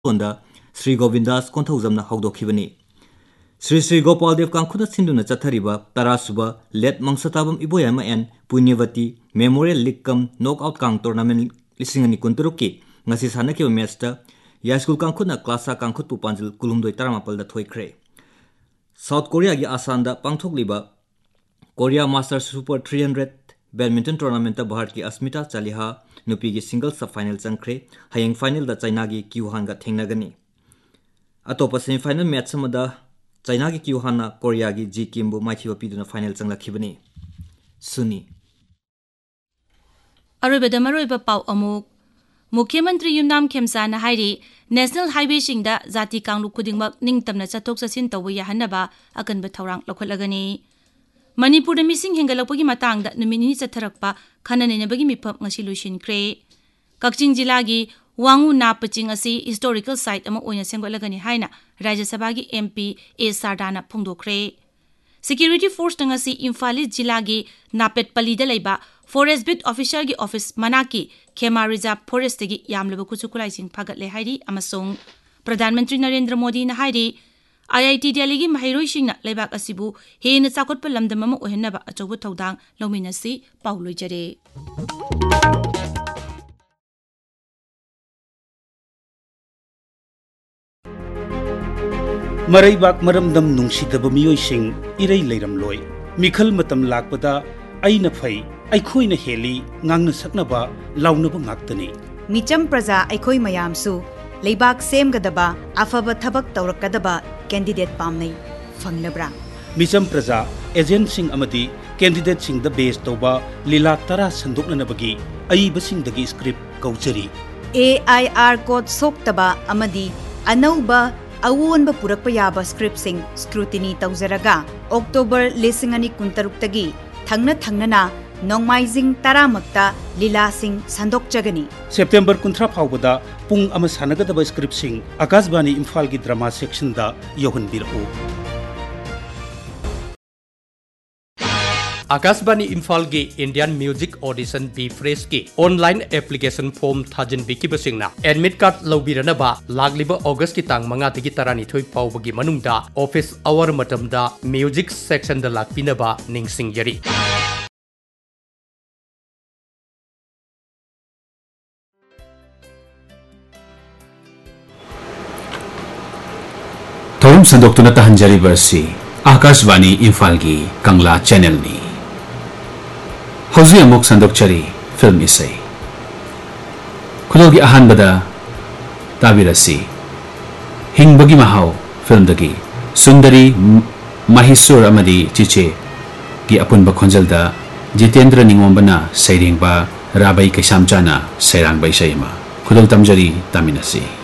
Shri Govindas कोंथौजमना हौदोखिबनी Shri Gopaldev कांखुना सिंधुना चथरिबा तरासुबा late मंगसताबम इबोयामा N पुण्यवती memorial league cum knockout Kong tournament 2023 की ngasi sanakhiba match ta यास्कुल कांखुना क्लासा कांखुत पुपांजल कुलुमदोय तरामापल दा थोइख्रे south Korea की आसान दा पांगथोकलिबा Korea masters super 300 badminton tournament ता भारत की अस्मिता चालिहा नुपी की सिंगल सब फाइनल चंख्रे हयेंग फाइनल दा चाइना की क्यूहान गा थेंगनागनी अतोप सेमीफाइनल मैच समदा चाइना की क्यूहाना कोरिया की जी किमबु माइथिबा पिदुना फाइनल चंगलाखिबनी सुनी अरोबेदा मरोइबा पाउ अमुक मुख्यमंत्री युमनाम खेमसाना हाइरी नेशनल हाईवे सिंगदा जाति कांगलु खुदिंगमक निंगतमना चथोक चसिन तौब याहनबा अकनबा थौरांग लखोलगनी मणिपुर मिसिंग हेंगलपगी मतांगदा नुमिनि चथरकपा खननेनबगी मिफम ngasi लुसिनख्रे कक्चिंग जिला की वांगु नापचिंग असी हिस्टोरिकल साइट अमा ओइना सेंगोलगनी हाइना राज्य सभा की एमपी ए सारदाना फोंदोख्रे सिक्योरिटी फोर्स तंगसी इम्फाल जिला की नापेटपल्लीदा लेबा फॉरेस्ट बिट ऑफिसर की ऑफिस मना की खेमा रिजर्व फॉरेस्ट की यामलब कुचुकुलाइसिंग फागतले हाइरी अमसोंग प्रधानमंत्री नरेंद्र मोदी ना हाइरी IIT दिल्ली की महिरोइसिंगना लेबाक असिबु हेन चाकोटप लमदम अमा ओहेनबा अचौब थौदांग लौमिनसी पाउलोइजरे मरैबाक मरमदम नुंगसिदब मियोइसिंग इरै लैरमलोय मिखल मतम लाकपदा अइना फै अइखोइना heli ngang saknaba launaba ngaktani Mitcham प्रजा अइखोइ मयामसु लेबाक सेमगदबा अफबा थबक तौरकदबा कैंडिडेट पामनै फंगनब्रा मिचम प्रजा agent Singh अमदी candidate Singh the base तौबा लीला तरा संदोकनबगी अइबसिंगदगी स्क्रिप्ट कौचरी AIR कोड सोक्तबा अमदी अनौबा अवोनबा पुरकपा याबा स्क्रिप्ट सिंग स्क्रूटिनी तौजरगा अक्टोबर 2023 तगी थंगना नोंगमाइजिंग तरामक्ता लीला सिंग संदोकचगनी सेप्टेम्बर 19 फाउबदा पुंग अमा सानगदबा स्क्रिप्ट सिंग आकाशवाणी इम्फाल की ड्रामा सेक्शन दा योहनबिरउ आकाशवाणी इम्फाल की Indian music audition B fresh की online application form थाजन बिकिबसिंगना admit card लौबिरनबा लागलिबा अगस्त की तांग 5 की 12 फाउबगी मनुंगदा ऑफिस आवर मतमदा म्यूजिक सेक्शन दा लाकपिनबा निंगसिंगजरी थोरम संदोक्तुना तहंजरीबसी आकाशवाणी इम्फाल की कंगला चैनल नी हौजी अमुक संदोक्चरी फिल्म इसै खुलोगी अहानबदा ताबिरसी हिंगबगी महाव फिल्म दगी सुंदरी महिसूर अमदी चिचे की अपुनबा खोंजलदा जितेंद्र निंगोंबना सैरेंबा राबै कैसामचाना सैरांग बैसैमा खुलोग तमजरी तामिनसी